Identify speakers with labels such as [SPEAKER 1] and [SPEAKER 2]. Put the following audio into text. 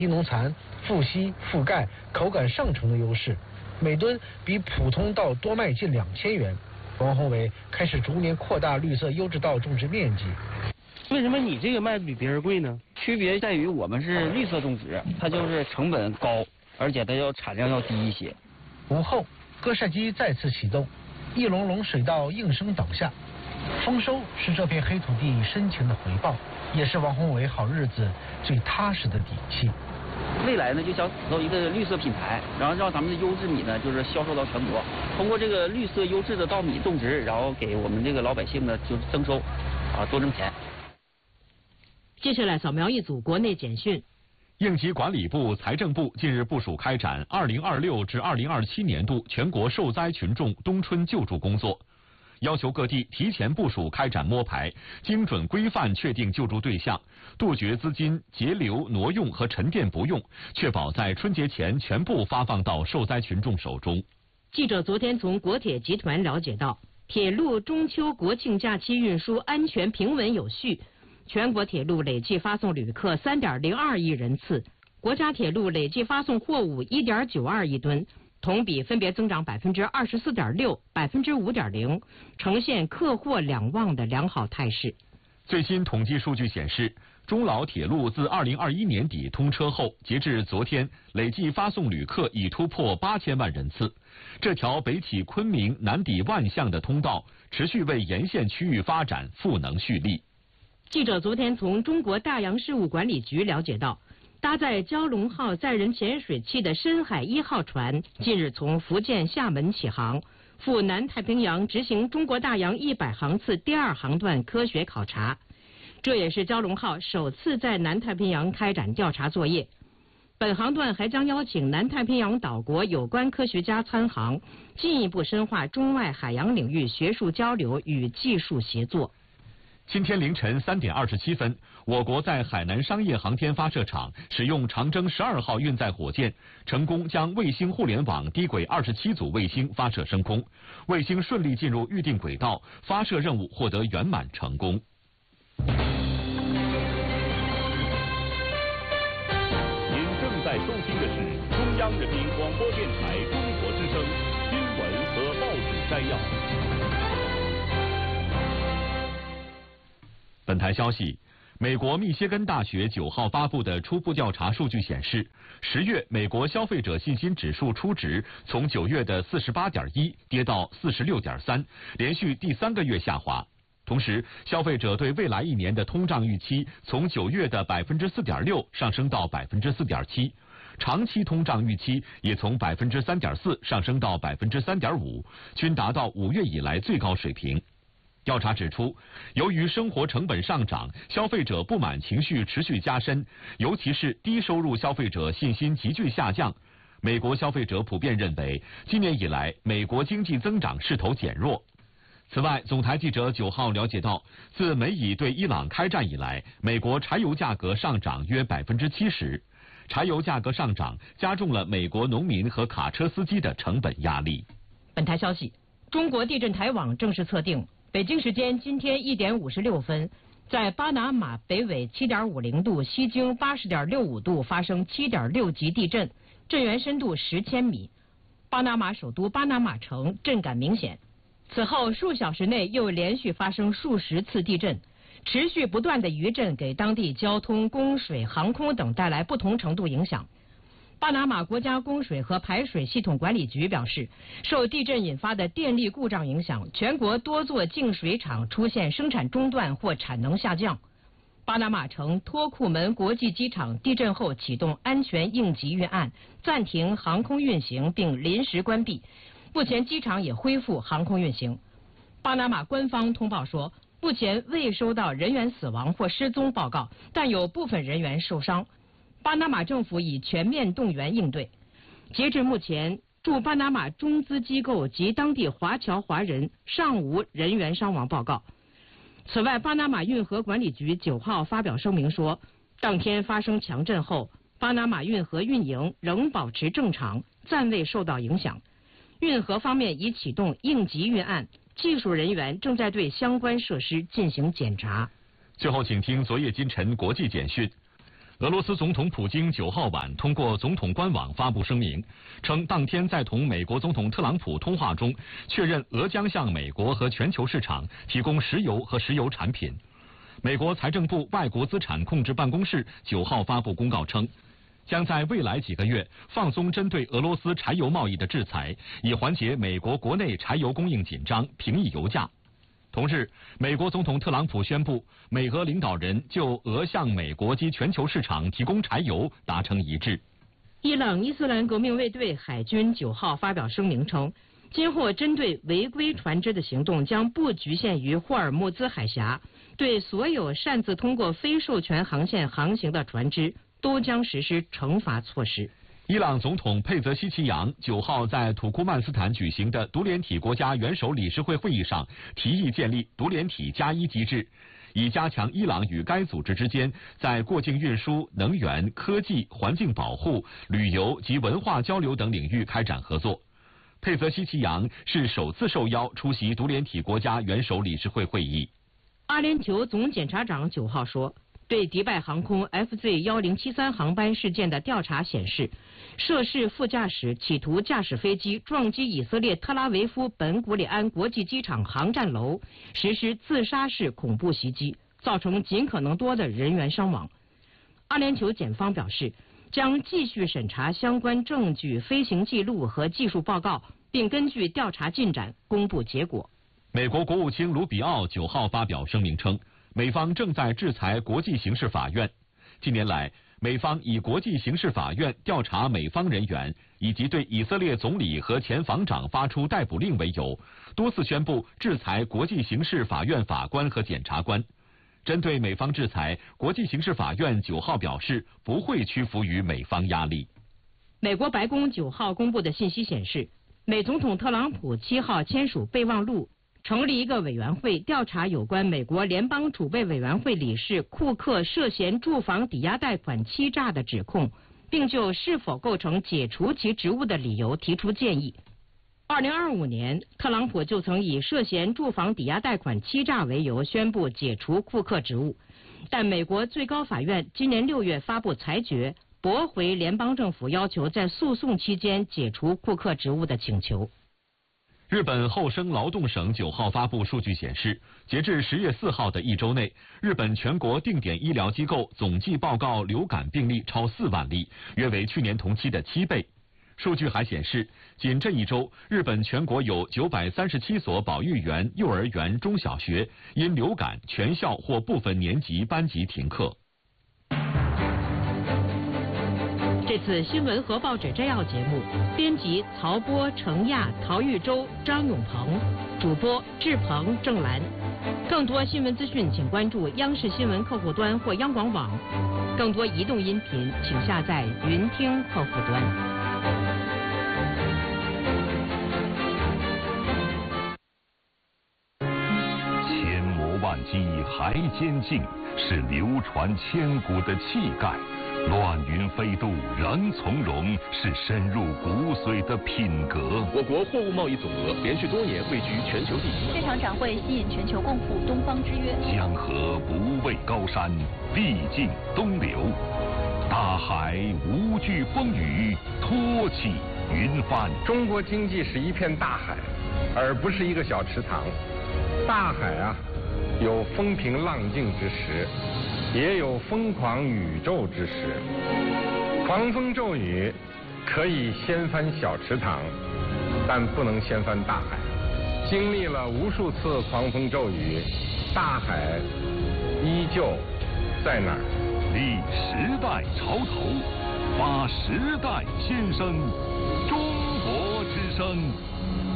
[SPEAKER 1] 因农残、富硒、富钙、口感上乘的优势，每吨比普通稻多卖近2000元。王宏伟开始逐年扩大绿色优质稻种植面积。
[SPEAKER 2] 为什么你这个卖的比别人贵呢？
[SPEAKER 3] 区别在于我们是绿色种植，它就是成本高，而且它产量要低一些。
[SPEAKER 1] 午后，割晒机再次启动，一垄垄水稻应声倒下。丰收是这片黑土地深情的回报，也是王宏伟好日子最踏实的底气。
[SPEAKER 3] 未来呢，就想打造一个绿色品牌，然后让咱们的优质米呢，就是销售到全国。通过这个绿色优质的稻米种植，然后给我们这个老百姓呢，就是增收，多挣钱。
[SPEAKER 4] 接下来扫描一组国内简讯。
[SPEAKER 5] 应急管理部、财政部近日部署开展2026至2027年度全国受灾群众冬春救助工作，要求各地提前部署开展摸排，精准规范确定救助对象，杜绝资金截留、挪用和沉淀不用，确保在春节前全部发放到受灾群众手中。
[SPEAKER 4] 记者昨天从国铁集团了解到，铁路中秋国庆假期运输安全平稳有序。全国铁路累计发送旅客3.02亿人次，国家铁路累计发送货物1.92亿吨，同比分别增长24.6%、5.0%，呈现客货两旺的良好态势。
[SPEAKER 5] 最新统计数据显示，中老铁路自2021年底通车后，截至昨天，累计发送旅客已突破8000万人次。这条北起昆明、南抵万象的通道，持续为沿线区域发展赋能蓄力。
[SPEAKER 4] 记者昨天从中国大洋事务管理局了解到，搭载蛟龙号载人潜水器的深海1号船近日从福建厦门起航，赴南太平洋执行中国大洋100航次第2航段科学考察。这也是蛟龙号首次在南太平洋开展调查作业。本航段还将邀请南太平洋岛国有关科学家参航，进一步深化中外海洋领域学术交流与技术协作。
[SPEAKER 5] 今天凌晨3点27分，我国在海南商业航天发射场使用长征12号运载火箭，成功将卫星互联网低轨27组卫星发射升空，卫星顺利进入预定轨道，发射任务获得圆满成功。
[SPEAKER 6] 您正在收听的是中央人民广播电台中国之声新闻和报纸摘要。
[SPEAKER 5] 本台消息，美国密歇根大学9号发布的初步调查数据显示，10月美国消费者信心指数初值从9月的48.1跌到46.3，连续第3个月下滑。同时，消费者对未来1年的通胀预期从9月的4.6%上升到4.7%，长期通胀预期也从3.4%上升到3.5%，均达到5月以来最高水平。调查指出，由于生活成本上涨，消费者不满情绪持续加深，尤其是低收入消费者信心急剧下降。美国消费者普遍认为，今年以来美国经济增长势头减弱。此外，总台记者9号了解到，自美以对伊朗开战以来，美国柴油价格上涨约70%。柴油价格上涨加重了美国农民和卡车司机的成本压力。
[SPEAKER 4] 本台消息，中国地震台网正式测定，北京时间今天1点56分，在巴拿马北纬7.50度、西经80.65度发生7.6级地震，震源深度10千米。巴拿马首都巴拿马城震感明显。此后数小时内又连续发生数十次地震，持续不断的余震给当地交通、供水、航空等带来不同程度影响。巴拿马国家供水和排水系统管理局表示，受地震引发的电力故障影响，全国多座净水厂出现生产中断或产能下降。巴拿马城托库门国际机场地震后启动安全应急预案，暂停航空运行并临时关闭。目前机场也恢复航空运行。巴拿马官方通报说，目前未收到人员死亡或失踪报告，但有部分人员受伤。巴拿马政府已全面动员应对。截至目前，驻巴拿马中资机构及当地华侨华人尚无人员伤亡报告。此外，巴拿马运河管理局9号发表声明说，当天发生强震后，巴拿马运河运营仍保持正常，暂未受到影响。运河方面已启动应急预案，技术人员正在对相关设施进行检查。
[SPEAKER 5] 最后，请听昨夜今晨国际简讯。 俄罗斯总统普京9号晚通过总统官网发布声明，称当天在同美国总统特朗普通话中，确认俄将向美国和全球市场提供石油和石油产品。美国财政部外国资产控制办公室9号发布公告称，将在未来几个月放松针对俄罗斯柴油贸易的制裁，以缓解美国国内柴油供应紧张，平抑油价。同日，美国总统特朗普宣布，美俄领导人就俄向美国及全球市场提供柴油达成一致。
[SPEAKER 4] 伊朗伊斯兰革命卫队海军9号发表声明称，今后针对违规船只的行动将不局限于霍尔木兹海峡，对所有擅自通过非授权航线航行的船只都将实施惩罚措施。
[SPEAKER 5] 伊朗总统佩泽西奇扬9号在土库曼斯坦举行的独联体国家元首理事会会议上提议建立独联体+1机制，以加强伊朗与该组织之间在过境运输、能源、科技、环境保护、旅游及文化交流等领域开展合作。佩泽西奇扬是首次受邀出席独联体国家元首理事会会议。
[SPEAKER 4] 阿联酋总检察长9号说，对迪拜航空 FZ1073 航班事件的调查显示，涉事副驾驶企图驾驶飞机撞击以色列特拉维夫本古里安国际机场航站楼，实施自杀式恐怖袭击，造成尽可能多的人员伤亡。阿联酋检方表示，将继续审查相关证据、飞行记录和技术报告，并根据调查进展公布结果。
[SPEAKER 5] 美国国务卿卢比奥9号发表声明称，美方正在制裁国际刑事法院。近年来，美方以国际刑事法院调查美方人员以及对以色列总理和前防长发出逮捕令为由，多次宣布制裁国际刑事法院法官和检察官。针对美方制裁，国际刑事法院9号表示不会屈服于美方压力。
[SPEAKER 4] 美国白宫9号公布的信息显示，美总统特朗普7号签署备忘录，成立一个委员会调查有关美国联邦储备委员会理事库克涉嫌住房抵押贷款欺诈的指控，并就是否构成解除其职务的理由提出建议。2025年，特朗普就曾以涉嫌住房抵押贷款欺诈为由宣布解除库克职务，但美国最高法院今年6月发布裁决，驳回联邦政府要求在诉讼期间解除库克职务的请求。
[SPEAKER 5] 日本厚生劳动省9号发布数据显示，截至10月4号的一周内，日本全国定点医疗机构总计报告流感病例超4万例，约为去年同期的7倍。数据还显示，仅这一周，日本全国有937所保育园、幼儿园、中小学因流感全校或部分年级班级停课。
[SPEAKER 4] 这次新闻和报纸摘要节目，编辑曹波、程亚、陶玉洲、张永鹏，主播志鹏、郑兰。更多新闻资讯，请关注央视新闻客户端或央广网。更多移动音频，请下载云听客户端。
[SPEAKER 6] 千磨万击还坚劲，是流传千古的气概。乱云飞渡仍从容，是深入骨髓的品格。
[SPEAKER 7] 我国货物贸易总额连续多年位居全球第一。
[SPEAKER 8] 这场展会吸引全球共赴东方之约。
[SPEAKER 6] 江河不畏高山，历尽东流。大海无惧风雨，托起云帆。
[SPEAKER 9] 中国经济是一片大海，而不是一个小池塘。大海啊，有风平浪静之时，也有疯狂宇宙之时。狂风骤雨可以掀翻小池塘，但不能掀翻大海。经历了无数次狂风骤雨，大海依旧在那儿。
[SPEAKER 6] 立时代潮头，发时代先声，中国之声。